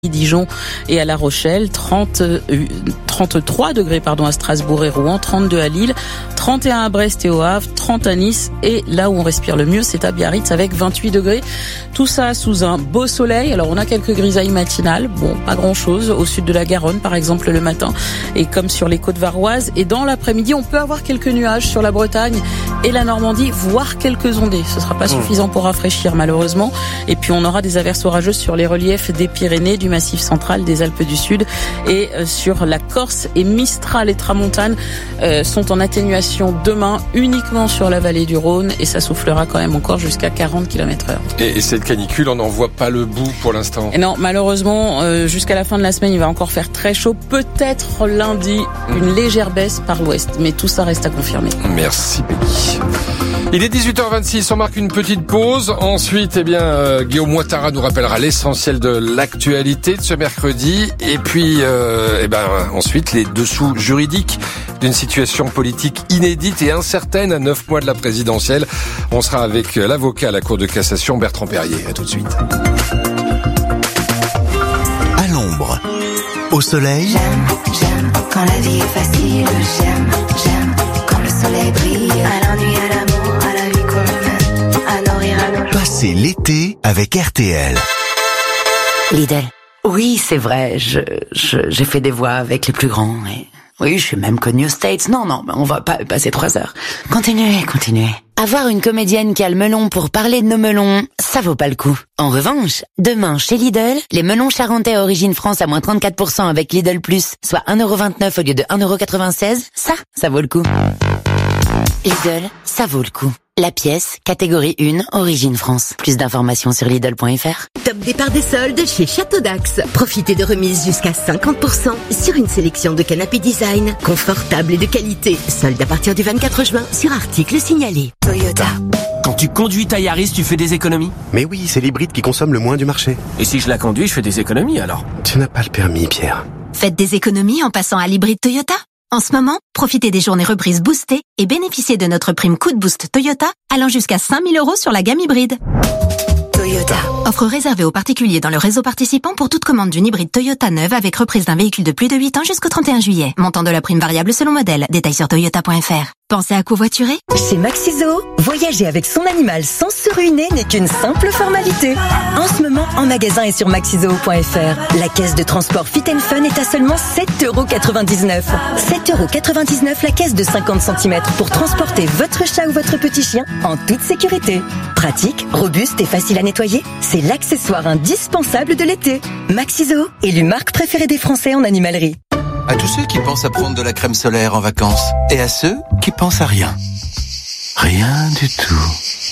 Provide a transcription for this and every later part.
Dijon et à La Rochelle, 33 degrés à Strasbourg et Rouen, 32 à Lille, 31 à Brest et au Havre, 30 à Nice et là où on respire le mieux, c'est à Biarritz avec 28 degrés. Tout ça sous un beau soleil. Alors on a quelques grisailles matinales, bon, pas grand chose au sud de la Garonne par exemple le matin et comme sur les côtes varoises, et dans l'après-midi on peut avoir quelques nuages sur la Bretagne et la Normandie, voire quelques ondées. Ce sera pas suffisant pour rafraîchir malheureusement, et puis on aura des averses orageuses sur les reliefs des Pyrénées, du Massif central, des Alpes du Sud et sur la Corse, et Mistral et Tramontane sont en atténuation demain uniquement sur la vallée du Rhône et ça soufflera quand même encore jusqu'à 40 km/h. Et cette canicule, on n'en voit pas le bout pour l'instant. Et non, malheureusement, jusqu'à la fin de la semaine, il va encore faire très chaud. Peut-être lundi, une légère baisse par l'ouest, mais tout ça reste à confirmer. Merci Peggy. Il est 18h26, on marque une petite pause. Ensuite, Guillaume Ouattara nous rappellera l'essentiel de l'actualité de ce mercredi. Et puis, ensuite, les dessous juridiques d'une situation politique inédite et incertaine à 9 mois de la présidentielle. On sera avec l'avocat à la Cour de cassation, Bertrand Perrier. À tout de suite. À l'ombre, au soleil. J'aime quand la vie est facile. J'aime quand le soleil brille. À l'ennui, à l'amour, à la vie qu'on mène, à nos rires, à nos jours. Passez l'été avec RTL. Lidl. Oui, c'est vrai, j'ai fait des voix avec les plus grands et... Oui, je suis même connue aux States. Non, on va pas passer 3 heures. Continuez. Avoir une comédienne qui a le melon pour parler de nos melons, ça vaut pas le coup. En revanche, demain, chez Lidl, les melons charentais à origine France à moins 34% avec Lidl Plus, soit 1,29€ au lieu de 1,96€, ça vaut le coup. Lidl, ça vaut le coup. La pièce, catégorie 1, origine France. Plus d'informations sur Lidl.fr. Top départ des soldes chez Château d'Axe. Profitez de remises jusqu'à 50% sur une sélection de canapés design, confortables et de qualité. Soldes à partir du 24 juin sur articles signalés. Toyota. Quand tu conduis ta Yaris, tu fais des économies? Mais oui, c'est l'hybride qui consomme le moins du marché. Et si je la conduis, je fais des économies alors? Tu n'as pas le permis, Pierre. Faites des économies en passant à l'hybride Toyota. En ce moment, profitez des journées reprises boostées et bénéficiez de notre prime coup de boost Toyota allant jusqu'à 5 000 € sur la gamme hybride. Toyota. Offre réservée aux particuliers dans le réseau participant pour toute commande d'une hybride Toyota neuve avec reprise d'un véhicule de plus de 8 ans jusqu'au 31 juillet. Montant de la prime variable selon modèle. Détails sur toyota.fr. Pensez à covoiturer? Chez Maxiso, voyager avec son animal sans se ruiner n'est qu'une simple formalité. En ce moment, en magasin et sur maxiso.fr, la caisse de transport Fit & Fun est à seulement 7,99€. 7,99€ la caisse de 50 cm pour transporter votre chat ou votre petit chien en toute sécurité. Pratique, robuste et facile à nettoyer, c'est l'accessoire indispensable de l'été. Maxiso, élu marque préférée des Français en animalerie. À tous ceux qui pensent à prendre de la crème solaire en vacances. Et à ceux qui pensent à rien. Rien du tout.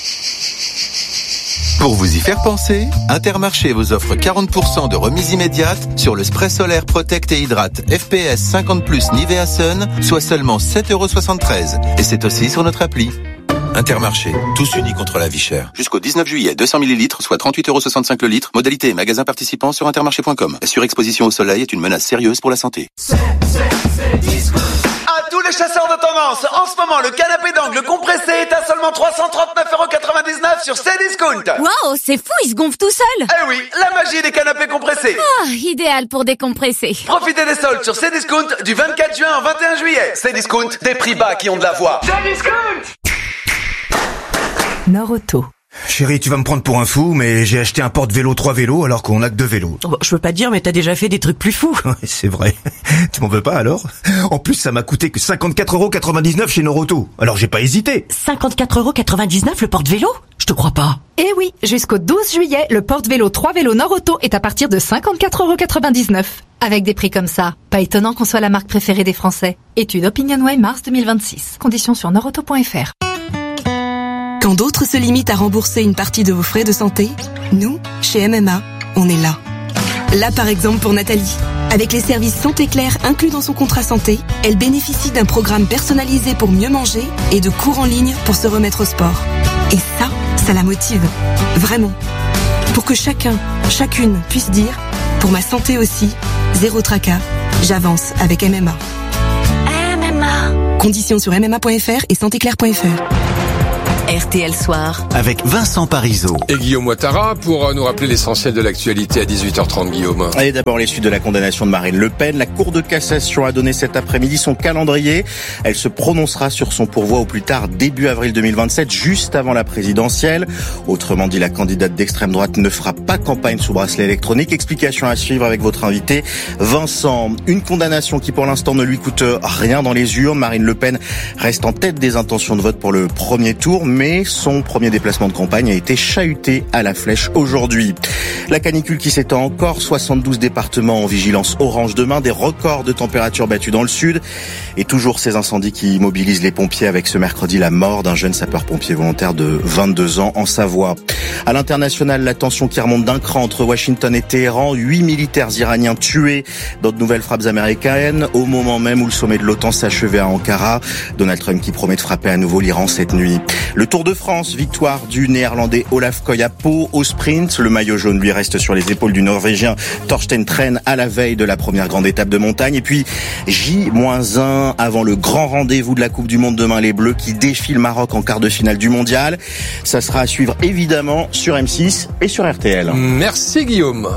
Pour vous y faire penser, Intermarché vous offre 40% de remise immédiate sur le spray solaire Protect et Hydrate FPS 50+ Nivea Sun, soit seulement 7,73€. Et c'est aussi sur notre appli. Intermarché, tous unis contre la vie chère. Jusqu'au 19 juillet, 200 ml, soit 38,65€ le litre. Modalité et magasin participant sur intermarché.com. La surexposition au soleil est une menace sérieuse pour la santé. À tous les chasseurs de tendance, en ce moment, le canapé d'angle compressé est à seulement 339,99€ sur Cdiscount. Wow, c'est fou, il se gonfle tout seul. Eh oui, la magie des canapés compressés. Ah, idéal pour décompresser. Profitez des soldes sur Cdiscount du 24 juin au 21 juillet. Cdiscount, des prix bas qui ont de la voix. Cdiscount. Norauto. Chérie, tu vas me prendre pour un fou, mais j'ai acheté un porte-vélo 3 vélos alors qu'on a que 2 vélos. Bon, je veux pas dire, mais t'as déjà fait des trucs plus fous. C'est vrai. Tu m'en veux pas alors? En plus, ça m'a coûté que 54,99€ chez Norauto. Alors j'ai pas hésité. 54,99€ le porte-vélo? Je te crois pas. Eh oui, jusqu'au 12 juillet, le porte-vélo 3 vélos Norauto est à partir de 54,99€. Avec des prix comme ça, pas étonnant qu'on soit la marque préférée des Français. Étude OpinionWay mars 2026. Conditions sur norauto.fr. Quand d'autres se limitent à rembourser une partie de vos frais de santé, nous, chez MMA, on est là. Là, par exemple, pour Nathalie. Avec les services Santé Claire inclus dans son contrat santé, elle bénéficie d'un programme personnalisé pour mieux manger et de cours en ligne pour se remettre au sport. Et ça la motive. Vraiment. Pour que chacune puisse dire, pour ma santé aussi, zéro tracas, j'avance avec MMA. MMA. Conditions sur MMA.fr et santéclaire.fr. RTL Soir. Avec Vincent Parisot. Et Guillaume Ouattara pour nous rappeler l'essentiel de l'actualité à 18h30, Guillaume. Et d'abord les suites de la condamnation de Marine Le Pen. La Cour de cassation a donné cet après-midi son calendrier. Elle se prononcera sur son pourvoi au plus tard début avril 2027, juste avant la présidentielle. Autrement dit, la candidate d'extrême droite ne fera pas campagne sous bracelet électronique. Explication à suivre avec votre invité Vincent. Une condamnation qui pour l'instant ne lui coûte rien dans les urnes. Marine Le Pen reste en tête des intentions de vote pour le premier tour, mais son premier déplacement de campagne a été chahuté à la flèche aujourd'hui. La canicule qui s'étend encore, 72 départements en vigilance orange demain, des records de température battus dans le sud et toujours ces incendies qui mobilisent les pompiers avec ce mercredi la mort d'un jeune sapeur-pompier volontaire de 22 ans en Savoie. À l'international, la tension qui remonte d'un cran entre Washington et Téhéran, 8 militaires iraniens tués dans de nouvelles frappes américaines au moment même où le sommet de l'OTAN s'achevait à Ankara. Donald Trump qui promet de frapper à nouveau l'Iran cette nuit. Le Tour de France, victoire du néerlandais Olaf Koy à Pau au sprint. Le maillot jaune lui reste sur les épaules du norvégien Torsten Tren à la veille de la première grande étape de montagne. Et puis J-1 avant le grand rendez-vous de la Coupe du Monde demain, les Bleus qui défient le Maroc en quart de finale du mondial. Ça sera à suivre évidemment sur M6 et sur RTL. Merci Guillaume.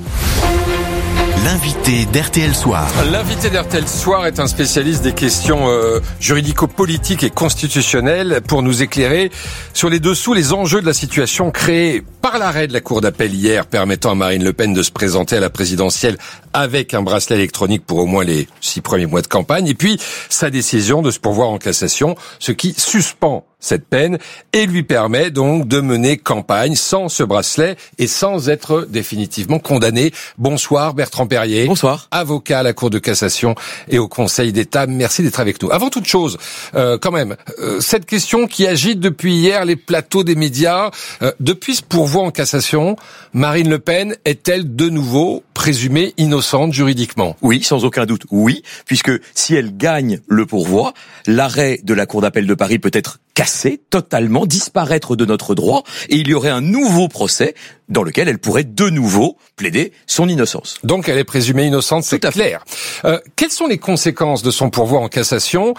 L'invité d'RTL Soir. L'invité d'RTL Soir est un spécialiste des questions juridico-politiques et constitutionnelles pour nous éclairer sur les dessous, les enjeux de la situation créée par l'arrêt de la Cour d'appel hier permettant à Marine Le Pen de se présenter à la présidentielle avec un bracelet électronique pour au moins les 6 premiers mois de campagne, et puis sa décision de se pourvoir en cassation, ce qui suspend cette peine et lui permet donc de mener campagne sans ce bracelet et sans être définitivement condamné. Bonsoir Bertrand Perrier. Bonsoir. Avocat à la Cour de cassation et au Conseil d'État. Merci d'être avec nous. Avant toute chose, quand même, cette question qui agite depuis hier les plateaux des médias, depuis ce pourvoi en cassation, Marine Le Pen est-elle de nouveau présumée innocente juridiquement? Oui, sans aucun doute, oui, puisque si elle gagne le pourvoi, l'arrêt de la Cour d'appel de Paris peut être cassé, totalement, disparaître de notre droit, et il y aurait un nouveau procès dans lequel elle pourrait de nouveau plaider son innocence. Donc elle est présumée innocente, c'est clair. Quelles sont les conséquences de son pourvoi en cassation?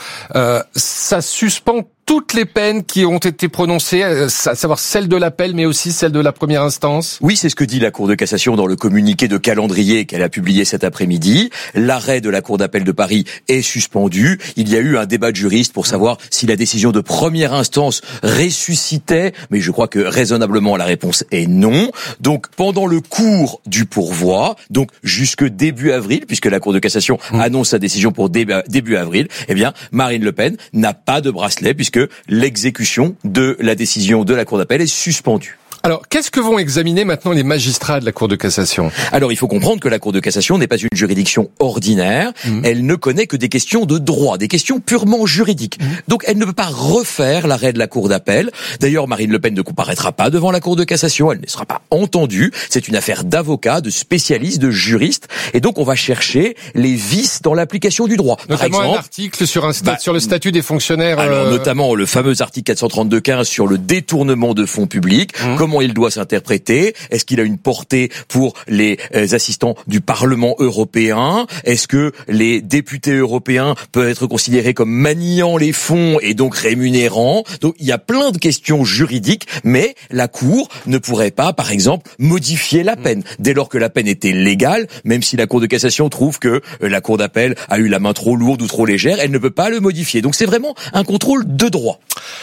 Ça suspend toutes les peines qui ont été prononcées, à savoir celles de l'appel, mais aussi celles de la première instance? Oui, c'est ce que dit la Cour de cassation dans le communiqué de calendrier qu'elle a publié cet après-midi. L'arrêt de la Cour d'appel de Paris est suspendu. Il y a eu un débat de juristes pour savoir si la décision de première instance ressuscitait, mais je crois que raisonnablement la réponse est non. Donc pendant le cours du pourvoi, donc jusque début avril, puisque la Cour de cassation annonce sa décision pour début avril, eh bien Marine Le Pen n'a pas de bracelet puisque l'exécution de la décision de la Cour d'appel est suspendue. Alors, qu'est-ce que vont examiner maintenant les magistrats de la Cour de cassation? Alors, il faut comprendre que la Cour de cassation n'est pas une juridiction ordinaire. Elle ne connaît que des questions de droit, des questions purement juridiques. Donc, elle ne peut pas refaire l'arrêt de la Cour d'appel. D'ailleurs, Marine Le Pen ne comparaîtra pas devant la Cour de cassation. Elle ne sera pas entendue. C'est une affaire d'avocats, de spécialistes, de juristes. Et donc, on va chercher les vices dans l'application du droit. Notamment Par exemple, un article sur le statut des fonctionnaires. Alors, notamment le fameux article 432-15 sur le détournement de fonds publics. Comment il doit s'interpréter? Est-ce qu'il a une portée pour les assistants du Parlement européen? Est-ce que les députés européens peuvent être considérés comme maniant les fonds et donc rémunérants? Donc il y a plein de questions juridiques, mais la Cour ne pourrait pas, par exemple, modifier la peine. Dès lors que la peine était légale, même si la Cour de cassation trouve que la Cour d'appel a eu la main trop lourde ou trop légère, elle ne peut pas le modifier. Donc c'est vraiment un contrôle de droit.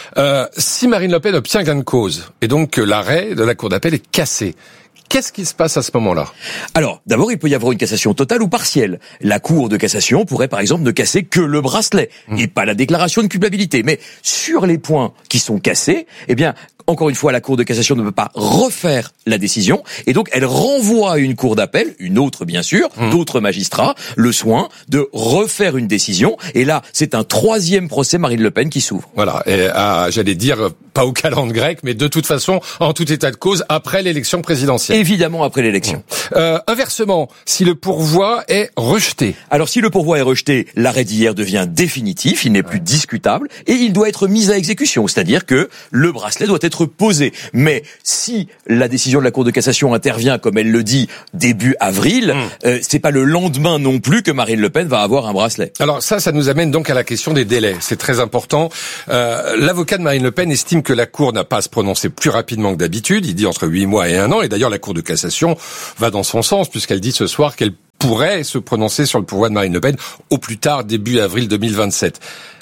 Si Marine Le Pen obtient gain de cause, et donc que l'arrêt de la Cour d'appel est cassé, qu'est-ce qui se passe à ce moment-là? Alors, d'abord, il peut y avoir une cassation totale ou partielle. La Cour de cassation pourrait, par exemple, ne casser que le bracelet et pas la déclaration de culpabilité. Mais sur les points qui sont cassés, eh bien, encore une fois, la Cour de cassation ne peut pas refaire la décision et donc elle renvoie à une cour d'appel, une autre bien sûr, d'autres magistrats, le soin de refaire une décision. Et là, c'est un troisième procès Marine Le Pen qui s'ouvre. Voilà, et j'allais dire, pas au calendrier grec, mais de toute façon, en tout état de cause, après l'élection présidentielle. évidemment après l'élection. Inversement, si le pourvoi est rejeté. Alors si le pourvoi est rejeté, l'arrêt d'hier devient définitif, il n'est plus discutable et il doit être mis à exécution, c'est-à-dire que le bracelet doit être posé. Mais si la décision de la Cour de cassation intervient, comme elle le dit, début avril, c'est pas le lendemain non plus que Marine Le Pen va avoir un bracelet. Alors ça nous amène donc à la question des délais. C'est très important. L'avocat de Marine Le Pen estime que la Cour n'a pas à se prononcer plus rapidement que d'habitude. Il dit entre 8 mois et 1 an. Et d'ailleurs, la Cour de cassation va dans son sens, puisqu'elle dit ce soir qu'elle pourrait se prononcer sur le pourvoi de Marine Le Pen au plus tard début avril 2027.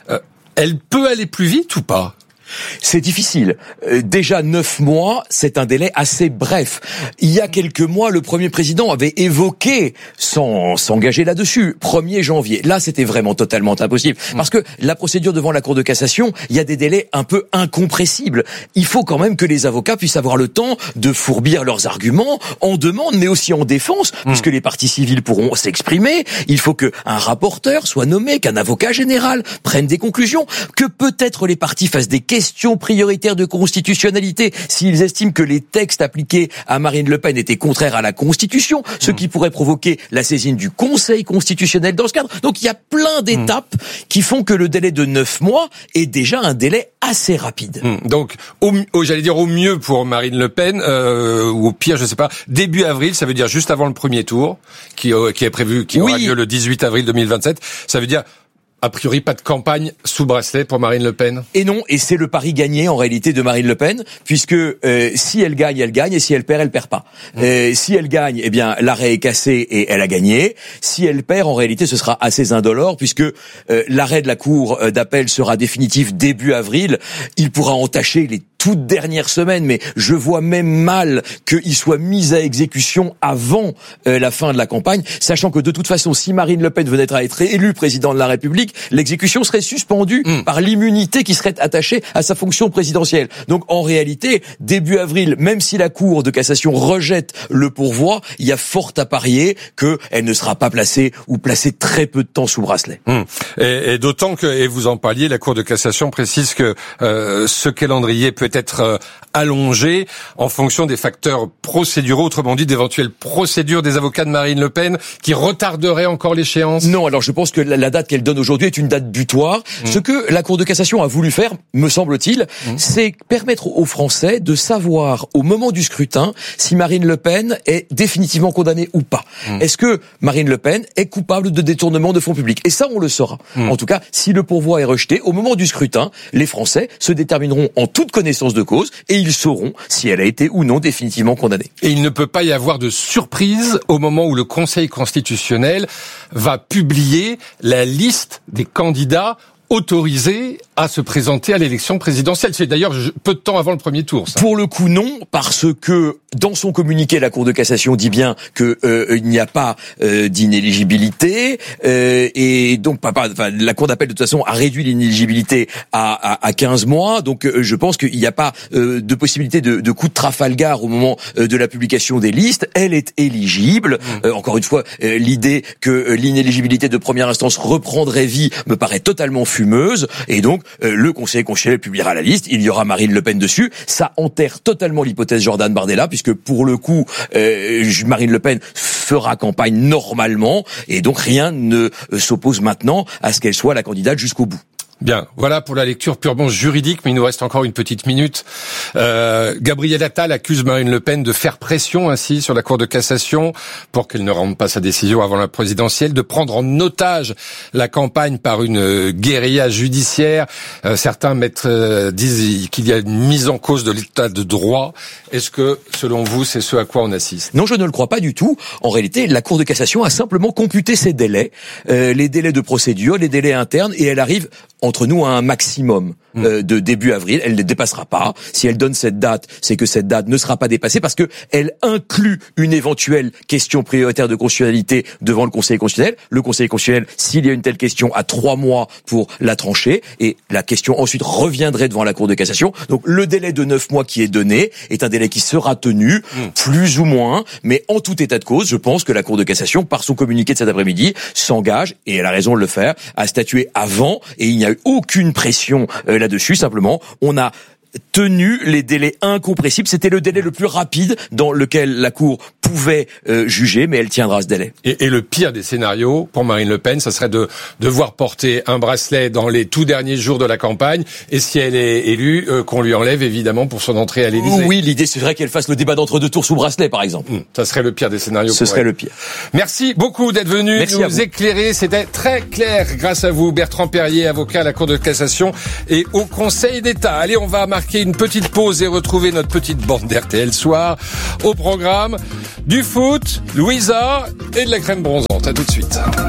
Elle peut aller plus vite ou pas ? C'est difficile. Déjà 9 mois, c'est un délai assez bref. Il y a quelques mois, le premier président avait évoqué, sans s'engager là-dessus, 1er janvier. Là, c'était vraiment totalement impossible. Parce que la procédure devant la Cour de cassation, il y a des délais un peu incompressibles. Il faut quand même que les avocats puissent avoir le temps de fourbir leurs arguments en demande, mais aussi en défense, puisque les parties civiles pourront s'exprimer. Il faut qu'un rapporteur soit nommé, qu'un avocat général prenne des conclusions, que peut-être les parties fassent des questions prioritaires de constitutionnalité s'ils estiment que les textes appliqués à Marine Le Pen étaient contraires à la Constitution, ce qui pourrait provoquer la saisine du Conseil constitutionnel dans ce cadre. Donc il y a plein d'étapes qui font que le délai de 9 mois est déjà un délai assez rapide. Donc, j'allais dire au mieux pour Marine Le Pen, ou au pire, je sais pas, début avril, ça veut dire juste avant le premier tour, qui est prévu, qui aura lieu le 18 avril 2027. Ça veut dire a priori, pas de campagne sous bracelet pour Marine Le Pen. Et non, et c'est le pari gagné en réalité de Marine Le Pen, puisque si elle gagne, et si elle perd pas. Si elle gagne, eh bien l'arrêt est cassé et elle a gagné. Si elle perd, en réalité, ce sera assez indolore, puisque l'arrêt de la Cour d'appel sera définitif début avril. Il pourra entacher les toutes dernières semaines, mais je vois même mal qu'il soit mis à exécution avant la fin de la campagne, sachant que de toute façon, si Marine Le Pen venait à être élue président de la République, l'exécution serait suspendue par l'immunité qui serait attachée à sa fonction présidentielle. Donc en réalité, début avril, même si la Cour de cassation rejette le pourvoi, il y a fort à parier qu'elle ne sera pas placée ou placée très peu de temps sous bracelet. Et d'autant que, et vous en parliez, la Cour de cassation précise que ce calendrier peut être allongé en fonction des facteurs procéduraux, autrement dit d'éventuelles procédures des avocats de Marine Le Pen qui retarderaient encore l'échéance. Non, alors je pense que la date qu'elle donne aujourd'hui est une date butoir. Ce que la Cour de cassation a voulu faire, me semble-t-il, c'est permettre aux Français de savoir au moment du scrutin si Marine Le Pen est définitivement condamnée ou pas. Est-ce que Marine Le Pen est coupable de détournement de fonds publics? Et ça, on le saura. En tout cas, si le pourvoi est rejeté, au moment du scrutin, les Français se détermineront en toute connaissance de cause et ils sauront si elle a été ou non définitivement condamnée. Et il ne peut pas y avoir de surprise au moment où le Conseil constitutionnel va publier la liste des candidats autorisés à se présenter à l'élection présidentielle. C'est d'ailleurs peu de temps avant le premier tour, ça. Pour le coup, non, parce que dans son communiqué, la Cour de cassation dit bien que il n'y a pas d'inéligibilité et donc la Cour d'appel de toute façon a réduit l'inéligibilité à 15 mois. Donc je pense qu'il n'y a pas de possibilité de coup de Trafalgar au moment de la publication des listes. Elle est éligible. Encore une fois, l'idée que l'inéligibilité de première instance reprendrait vie me paraît totalement fumeuse et donc le Conseil constitutionnel publiera la liste, il y aura Marine Le Pen dessus, ça enterre totalement l'hypothèse Jordan Bardella puisque pour le coup Marine Le Pen fera campagne normalement et donc rien ne s'oppose maintenant à ce qu'elle soit la candidate jusqu'au bout. Bien, voilà pour la lecture purement juridique, mais il nous reste encore une petite minute. Gabriel Attal accuse Marine Le Pen de faire pression ainsi sur la Cour de cassation pour qu'elle ne rende pas sa décision avant la présidentielle, de prendre en otage la campagne par une guérilla judiciaire. Certains disent qu'il y a une mise en cause de l'état de droit. Est-ce que, selon vous, c'est ce à quoi on assiste? Non, je ne le crois pas du tout. En réalité, la Cour de cassation a simplement computé ses délais, les délais de procédure, les délais internes, et elle arrive entre nous à un maximum de début avril. Elle ne les dépassera pas. Si elle donne cette date, c'est que cette date ne sera pas dépassée parce que elle inclut une éventuelle question prioritaire de constitutionnalité devant le Conseil constitutionnel. Le Conseil constitutionnel, s'il y a une telle question, a 3 mois pour la trancher et la question ensuite reviendrait devant la Cour de cassation. Donc le délai de 9 mois qui est donné est un délai qui sera tenu, plus ou moins, mais en tout état de cause, je pense que la Cour de cassation, par son communiqué de cet après-midi, s'engage, et elle a raison de le faire, à statuer avant, et il n'y a eu aucune pression là-dessus. Simplement, on a tenu les délais incompressibles. C'était le délai le plus rapide dans lequel la Cour pouvait juger, mais elle tiendra ce délai. Et le pire des scénarios pour Marine Le Pen, ça serait de devoir porter un bracelet dans les tout derniers jours de la campagne, et si elle est élue, qu'on lui enlève évidemment pour son entrée à l'Élysée. Oui, l'idée serait qu'elle fasse le débat d'entre-deux tours sous bracelet, par exemple. Ça serait le pire des scénarios. Ce serait le pire. Merci beaucoup d'être venu nous éclairer. C'était très clair grâce à vous, Bertrand Perrier, avocat à la Cour de cassation et au Conseil d'État. Allez, on va marquer une petite pause et retrouver notre petite bande d'RTL Soir. Au programme du foot, Louisa et de la crème bronzante. À tout de suite.